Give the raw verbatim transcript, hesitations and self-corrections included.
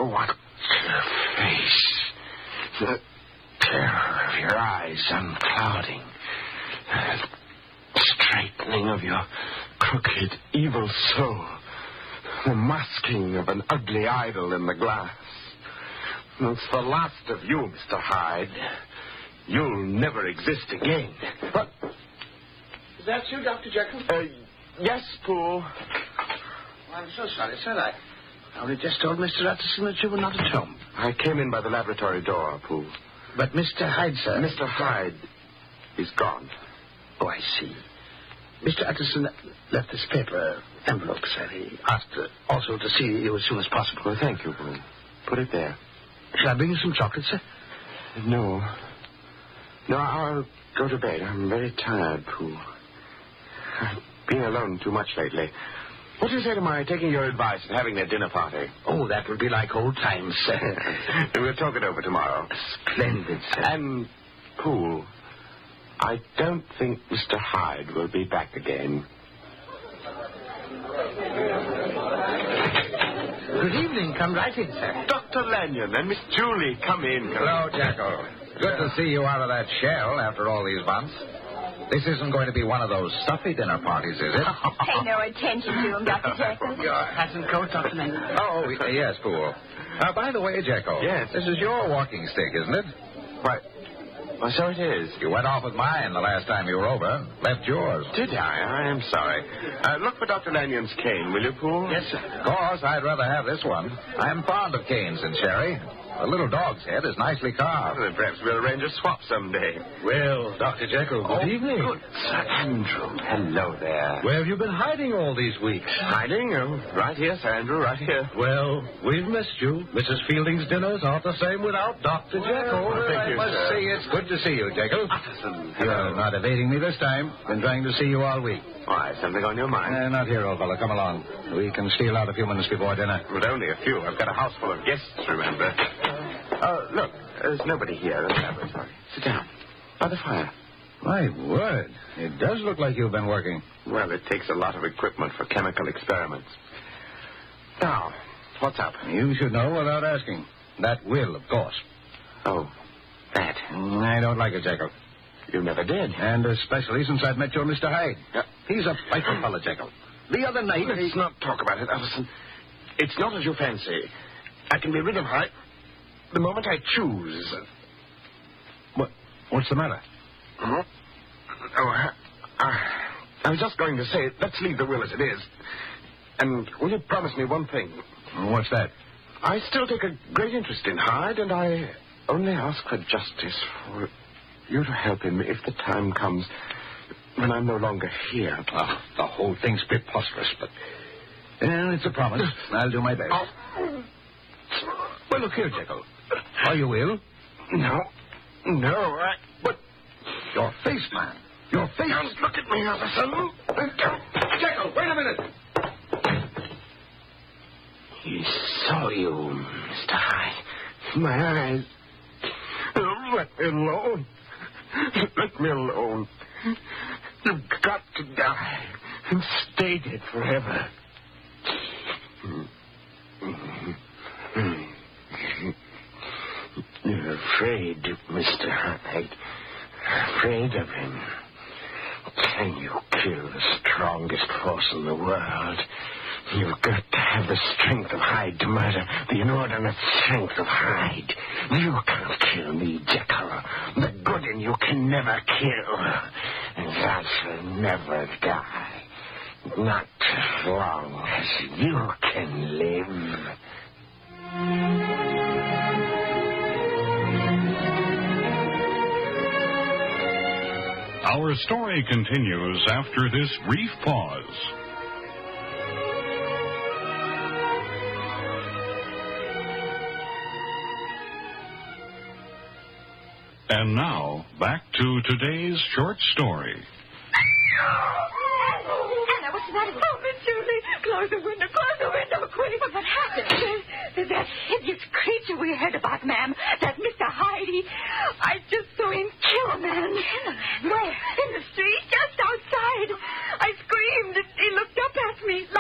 Oh, what your face. The terror of your eyes unclouding. The straightening of your crooked, evil soul. The masking of an ugly idol in the glass. It's the last of you, Mister Hyde. You'll never exist again. What? Is that you, Doctor Jekyll? Uh, yes, Poole. Oh, I'm so sorry, sir. I only just told Mister Utterson that you were not at home. I came in by the laboratory door, Poole. But Mister Hyde, sir... Mister Hyde is gone. Oh, I see. Mister Utterson left this paper envelope, sir. He asked uh, also to see you as soon as possible. Well, thank you, Poole. Put it there. Shall I bring you some chocolate, sir? No. No, I'll go to bed. I'm very tired, Poole. I've been alone too much lately. What do you say to my taking your advice and having a dinner party? Oh, that would be like old times, sir. We'll talk it over tomorrow. Splendid, sir. And, Poole, I don't think Mister Hyde will be back again. Good evening. Come right in, sir. Doctor Lanyon and Miss Julie, come in. Hello, Jekyll. Good to see you out of that shell after all these months. This isn't going to be one of those stuffy dinner parties, is it? Pay no attention to him, Doctor Jekyll. Your hat and coat, Doctor Lanyon. Oh, yes, Poole. Uh, by the way, Jekyll. Yes. This is your walking stick, isn't it? Why, well, so it is. You went off with mine the last time you were over. Left yours. Did I? I am sorry. Uh, look for Doctor Lanyon's cane, will you, Poole? Yes, sir. Of course, I'd rather have this one. I'm fond of canes and Cherry. The little dog's head is nicely carved. Well, then perhaps we'll arrange a swap someday. Well, Doctor Jekyll, good oh, evening. Good. Sir Andrew. Hello there. Where have you been hiding all these weeks? Hiding? Oh, right here, Sir Andrew, right here. Well, we've missed you. Missus Fielding's dinners aren't the same without Doctor Jekyll. Well, thank I you, must sir. say it's good to see you, Jekyll. Utterson. You're not evading me this time. Been trying to see you all week. Why, something on your mind? Uh, not here, old fellow. Come along. We can steal out a few minutes before dinner. But only a few. I've got a house full of guests, remember. Oh, look, there's nobody here in the laboratory. Sit down. By the fire. My word. It does look like you've been working. Well, it takes a lot of equipment for chemical experiments. Now, what's up? You should know without asking. That will, of course. Oh, that. Mm, I don't like it, Jekyll. You never did. And especially since I've met your Mister Hyde. Yeah. He's a fighting fellow, Jekyll. The other night... Let's he... not talk about it, Utterson. It's not as you fancy. I can be rid of Hyde the moment I choose. What? What's the matter? Huh? Oh, I, I, I was just going to say, let's leave the will as it is. And will you promise me one thing? What's that? I still take a great interest in Hyde, and I only ask for justice for you to help him if the time comes when I'm no longer here. Oh, the whole thing's preposterous, but... Well, it's a promise. I'll do my best. Oh. Well, look here, Jekyll. Are you ill? No. No, I... But your face, man. Your face. Don't look at me, Utterson. Jekyll, wait a minute. He saw you, Mister Hyde. My eyes. Oh, let me alone. Let me alone. You've got to die and stay dead forever. You're afraid, Mister Hyde. Afraid of him. Can you kill the strongest force in the world? You've got to have the strength of Hyde to murder the inordinate strength of Hyde. You can't kill me, Jekyll. The good in you can never kill. And that shall never die. Not as long as you can live. Our story continues after this brief pause. And now, back to today's short story. Anna, what's the matter? Oh, Miss Julie, close the window, close the window, quick. What happened? There's that hideous creature we heard about, ma'am.